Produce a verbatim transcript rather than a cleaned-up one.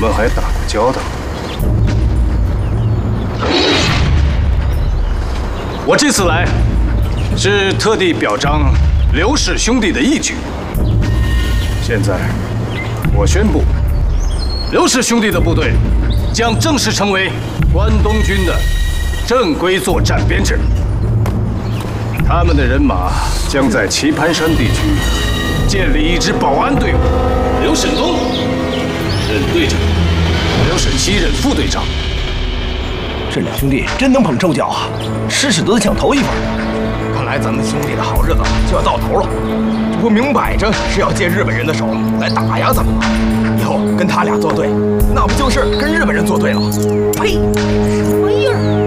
们还打过交道。我这次来，是特地表彰刘氏兄弟的义举。现在，我宣布，刘氏兄弟的部队将正式成为关东军的正规作战编制。他们的人马将在棋盘山地区建立一支保安队伍。刘沈东任队长，刘沈七任副队长。 这两兄弟真能捧臭脚啊，事事都得抢头一份。看来咱们兄弟的好日子就要到头了。这不明摆着是要借日本人的手来打压咱们吗？以后跟他俩作对，那不就是跟日本人作对了？呸！什么玩意儿！